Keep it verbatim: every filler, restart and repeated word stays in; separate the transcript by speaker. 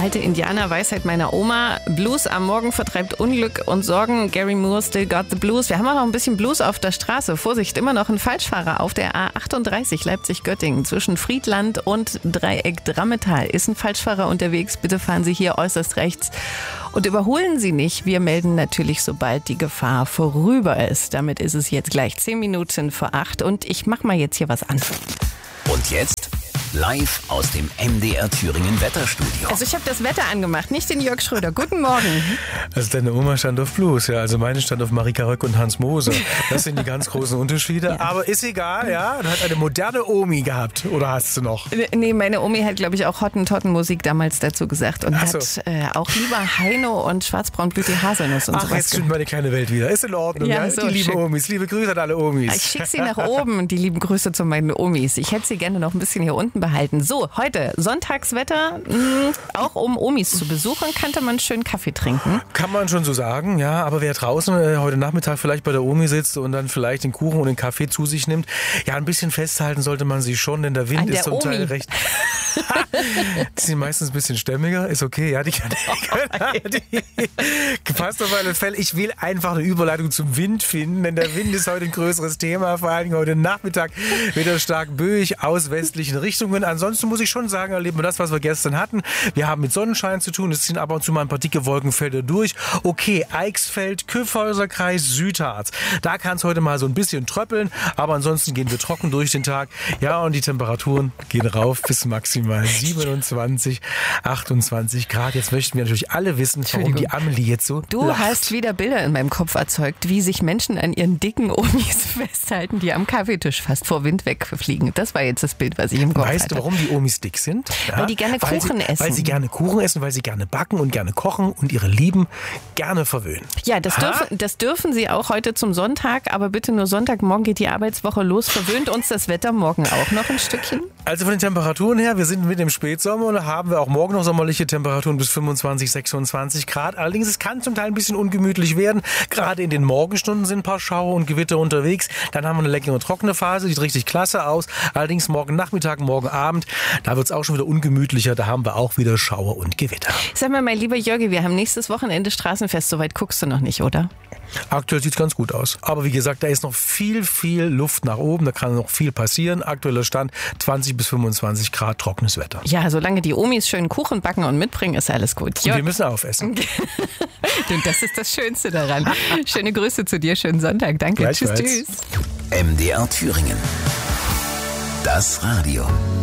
Speaker 1: alte Indianerweisheit meiner Oma. Blues am Morgen vertreibt Unglück und Sorgen. Gary Moore still got the blues. Wir haben auch noch ein bisschen Blues auf der Straße. Vorsicht, immer noch ein Falschfahrer auf der A achtunddreißig Leipzig-Göttingen. Zwischen Friedland und Dreieck Drammetal ist ein Falschfahrer unterwegs. Bitte fahren Sie hier äußerst rechts und überholen Sie nicht. Wir melden natürlich, sobald die Gefahr vorüber ist. Damit ist es jetzt gleich zehn Minuten vor acht und ich mache mal jetzt hier was an.
Speaker 2: Und jetzt live aus dem M D R Thüringen Wetterstudio.
Speaker 1: Also ich habe das Wetter angemacht, nicht den Jörg Schröder. Guten Morgen.
Speaker 3: Also deine Oma stand auf Blues, ja. Also meine stand auf Marika Röck und Hans Moser. Das sind die ganz großen Unterschiede. Ja. Aber ist egal, ja. Du hast eine moderne Omi gehabt. Oder hast du noch?
Speaker 1: Nee, meine Omi hat, glaube ich, auch Hottentotten-Musik damals dazu gesagt. Und
Speaker 3: Ach so.
Speaker 1: hat äh, auch lieber Heino und Schwarzbraunblüti Haselnuss und
Speaker 3: Ach,
Speaker 1: sowas.
Speaker 3: jetzt stimmt meine kleine Welt wieder. Ist in Ordnung, ja.
Speaker 1: Ja, so
Speaker 3: die lieben
Speaker 1: schön.
Speaker 3: Omis. Liebe Grüße an alle Omis.
Speaker 1: Ich schicke sie nach oben, die lieben Grüße zu meinen Omis. Ich hätte sie gerne noch ein bisschen hier unten behalten. So, heute Sonntagswetter. Mh, auch um Omis zu besuchen, könnte man schön Kaffee trinken.
Speaker 3: Kann man schon so sagen, ja. Aber wer draußen äh, heute Nachmittag vielleicht bei der Omi sitzt und dann vielleicht den Kuchen und den Kaffee zu sich nimmt, ja, ein bisschen festhalten sollte man sie schon, denn der Wind
Speaker 1: An der
Speaker 3: ist zum Teil
Speaker 1: Omi.
Speaker 3: recht... Die sind meistens ein bisschen stämmiger, ist okay, ja, die kann die, passt auf alle Fälle. Ich will einfach eine Überleitung zum Wind finden, denn der Wind ist heute ein größeres Thema, vor allem heute Nachmittag wieder stark böig aus westlichen Richtungen. Ansonsten muss ich schon sagen, erleben wir das, was wir gestern hatten. Wir haben mit Sonnenschein zu tun, es ziehen ab und zu mal ein paar dicke Wolkenfelder durch. Okay, Eichsfeld, Kyffhäuserkreis, Südharz. Da kann es heute mal so ein bisschen tröppeln, aber ansonsten gehen wir trocken durch den Tag. Ja, und die Temperaturen gehen rauf bis maximal siebenundzwanzig, achtundzwanzig Grad. Jetzt möchten wir natürlich alle wissen, warum die Amelie jetzt so
Speaker 1: Du
Speaker 3: lacht.
Speaker 1: hast wieder Bilder in meinem Kopf erzeugt, wie sich Menschen an ihren dicken Omis festhalten, die am Kaffeetisch fast vor Wind wegfliegen. Das war jetzt das Bild, was ich im Kopf
Speaker 3: Weißt
Speaker 1: hatte.
Speaker 3: du, warum die Omis dick sind? Ja,
Speaker 1: Weil die gerne
Speaker 3: weil
Speaker 1: Kuchen
Speaker 3: sie,
Speaker 1: essen.
Speaker 3: Weil sie gerne Kuchen essen, weil sie gerne backen und gerne kochen und ihre Lieben gerne verwöhnen.
Speaker 1: Ja, das
Speaker 3: Ha?
Speaker 1: dürfen, das dürfen Sie auch heute zum Sonntag, aber bitte nur Sonntagmorgen geht die Arbeitswoche los. Verwöhnt uns das Wetter morgen auch noch ein Stückchen?
Speaker 3: Also von den Temperaturen her, wir sind mit dem Spätsommer und da haben wir auch morgen noch sommerliche Temperaturen bis fünfundzwanzig, sechsundzwanzig Grad. Allerdings, es kann zum Teil ein bisschen ungemütlich werden. Gerade in den Morgenstunden sind ein paar Schauer und Gewitter unterwegs. Dann haben wir eine längere trockene Phase, sieht richtig klasse aus. Allerdings morgen Nachmittag, morgen Abend, da wird es auch schon wieder ungemütlicher. Da haben wir auch wieder Schauer und Gewitter.
Speaker 1: Sag mal, mein lieber Jörgi, wir haben nächstes Wochenende Straßenfest. Soweit guckst du noch nicht, oder?
Speaker 3: Aktuell sieht es ganz gut aus. Aber wie gesagt, da ist noch viel, viel Luft nach oben. Da kann noch viel passieren. Aktueller Stand zwanzig bis fünfundzwanzig Grad trockenes Wetter.
Speaker 1: Ja, solange die Omis schön Kuchen backen und mitbringen, ist alles gut.
Speaker 3: Und wir müssen aufessen.
Speaker 1: Du, das ist das Schönste daran. Schöne Grüße zu dir, schönen Sonntag. Danke, tschüss,
Speaker 3: Gleichfalls.
Speaker 1: tschüss.
Speaker 2: M D R Thüringen. Das Radio.